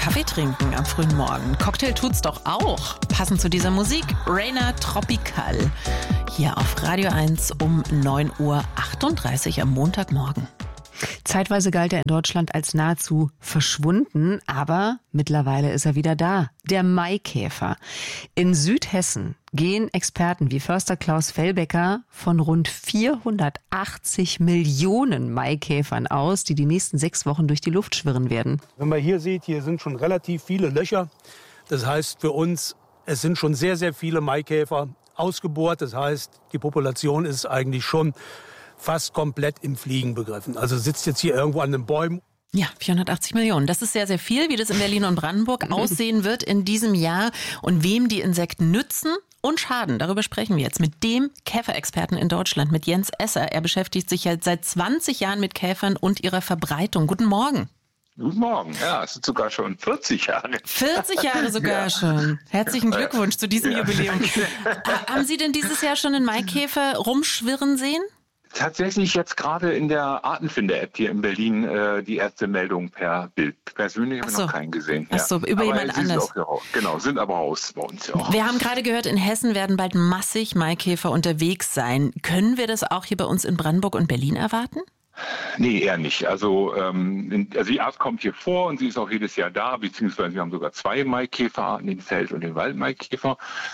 Kaffee trinken am frühen Morgen. Cocktail tut's doch auch. Passend zu dieser Musik, Rainer Tropical. Hier auf Radio 1 um 9:38 Uhr am Montagmorgen. Zeitweise galt er in Deutschland als nahezu verschwunden, aber mittlerweile ist er wieder da. Der Maikäfer. In Südhessen gehen Experten wie Förster Klaus Fellbecker von rund 480 Millionen Maikäfern aus, die nächsten 6 Wochen durch die Luft schwirren werden. Wenn man hier sieht, hier sind schon relativ viele Löcher. Das heißt für uns, es sind schon sehr, sehr viele Maikäfer ausgebohrt. Das heißt, die Population ist eigentlich schon fast komplett im Fliegen begriffen. Also sitzt jetzt hier irgendwo an den Bäumen. Ja, 480 Millionen. Das ist sehr, sehr viel, wie das in Berlin und Brandenburg aussehen wird in diesem Jahr und wem die Insekten nützen und schaden. Darüber sprechen wir jetzt mit dem Käferexperten in Deutschland, mit Jens Esser. Er beschäftigt sich halt seit 20 Jahren mit Käfern und ihrer Verbreitung. Guten Morgen. Guten Morgen. Ja, es sind sogar schon 40 Jahre. 40 Jahre sogar schon. Herzlichen Glückwunsch zu diesem Jubiläum. Haben Sie denn dieses Jahr schon einen Maikäfer rumschwirren sehen? Tatsächlich jetzt gerade in der Artenfinder-App hier in Berlin die erste Meldung per Bild. Persönlich habe ich noch keinen gesehen. Ach so, über jemand anders. Genau, sind aber raus bei uns ja auch. Wir haben gerade gehört, in Hessen werden bald massig Maikäfer unterwegs sein. Können wir das auch hier bei uns in Brandenburg und Berlin erwarten? Nee, eher nicht. Also die Art kommt hier vor und sie ist auch jedes Jahr da, beziehungsweise wir haben sogar 2 Maikäferarten, den Feld- und den Waldmaikäfer.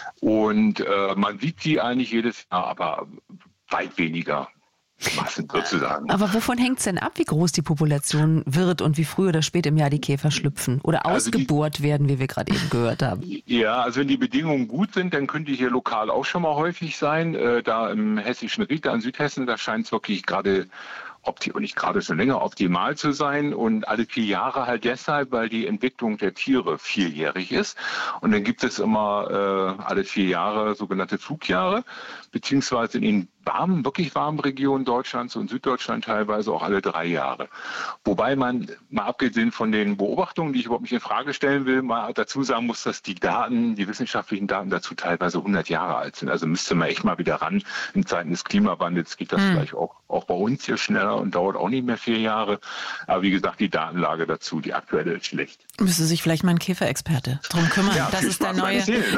Und man sieht sie eigentlich jedes Jahr, aber weit weniger Massen sozusagen. Aber wovon hängt es denn ab, wie groß die Population wird und wie früh oder spät im Jahr die Käfer schlüpfen oder ausgebohrt werden, wie wir gerade eben gehört haben? Ja, also wenn die Bedingungen gut sind, dann können die hier lokal auch schon mal häufig sein. Da im hessischen Ried, da in Südhessen, da scheint es wirklich gerade und nicht gerade schon länger optimal zu sein und alle 4 Jahre halt deshalb, weil die Entwicklung der Tiere 4-jährig ist. Und dann gibt es immer alle 4 Jahre sogenannte Flugjahre, beziehungsweise in den wirklich warmen Regionen Deutschlands und Süddeutschland teilweise auch alle 3 Jahre. Wobei man, mal abgesehen von den Beobachtungen, die ich überhaupt nicht in Frage stellen will, mal dazu sagen muss, dass die wissenschaftlichen Daten dazu teilweise 100 Jahre alt sind. Also müsste man echt mal wieder ran. In Zeiten des Klimawandels geht das vielleicht auch bei uns hier schneller und dauert auch nicht mehr 4 Jahre. Aber wie gesagt, die Datenlage dazu, die aktuelle ist schlecht. Müsste sich vielleicht mal ein Käferexperte drum kümmern, dass es der neue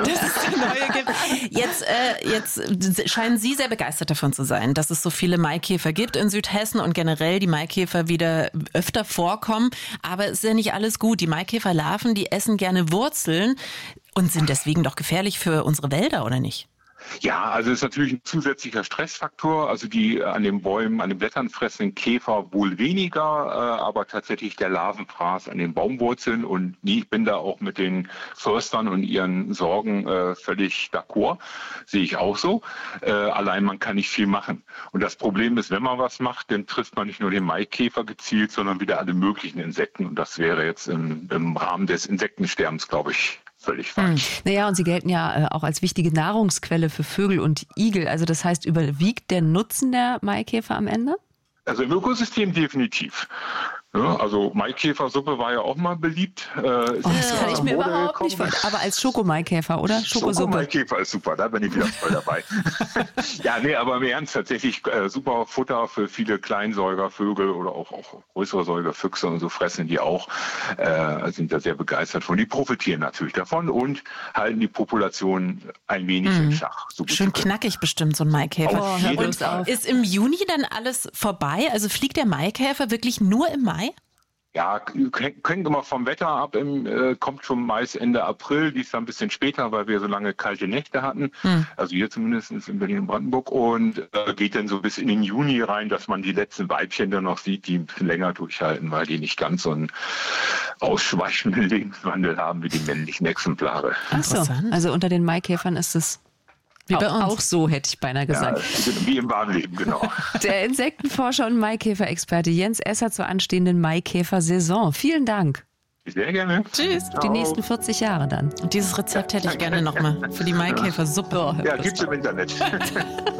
gibt. Jetzt scheinen Sie sehr begeistert davon zu sein, dass es so viele Maikäfer gibt in Südhessen und generell die Maikäfer wieder öfter vorkommen. Aber es ist ja nicht alles gut. Die Maikäferlarven, die essen gerne Wurzeln und sind deswegen doch gefährlich für unsere Wälder, oder nicht? Ja, also es ist natürlich ein zusätzlicher Stressfaktor. Also die an den Bäumen, an den Blättern fressenden Käfer wohl weniger, aber tatsächlich der Larvenfraß an den Baumwurzeln. Und ich bin da auch mit den Förstern und ihren Sorgen völlig d'accord. Sehe ich auch so. Allein man kann nicht viel machen. Und das Problem ist, wenn man was macht, dann trifft man nicht nur den Maikäfer gezielt, sondern wieder alle möglichen Insekten. Und das wäre jetzt im Rahmen des Insektensterbens, glaube ich, völlig falsch. Naja, und sie gelten ja auch als wichtige Nahrungsquelle für Vögel und Igel. Also das heißt, überwiegt der Nutzen der Maikäfer am Ende? Also im Ökosystem definitiv. Ja, also Maikäfersuppe war ja auch mal beliebt. Das kann ich mir überhaupt nicht vorstellen. Aber als Schokomaikäfer, oder? Schokomaikäfer ist super, da bin ich wieder voll dabei. Ja, nee, aber im Ernst tatsächlich super Futter für viele Kleinsäugervögel oder auch größere Säugerfüchse und so fressen die auch. Sind da sehr begeistert von. Die profitieren natürlich davon und halten die Population ein wenig in Schach. So schön knackig bestimmt, so ein Maikäfer. Und ist im Juni dann alles vorbei? Also fliegt der Maikäfer wirklich nur im Mai? Ja, hängt immer vom Wetter ab. Kommt schon meist Ende April, dies dann ein bisschen später, weil wir so lange kalte Nächte hatten. Also hier zumindest in Berlin und Brandenburg. Und geht dann so bis in den Juni rein, dass man die letzten Weibchen dann noch sieht, die ein bisschen länger durchhalten, weil die nicht ganz so einen ausschweichenden Lebenswandel haben wie die männlichen Exemplare. Ach so, also unter den Maikäfern ist es wie bei uns. Auch so, hätte ich beinahe gesagt. Ja, wie im wahren Leben, genau. Der Insektenforscher und Maikäferexperte Jens Esser zur anstehenden Maikäfer-Saison. Vielen Dank. Sehr gerne. Tschüss. Die nächsten 40 Jahre dann. Und dieses Rezept hätte ich gerne nochmal für die Maikäfersuppe. Ja, gibt's im Internet.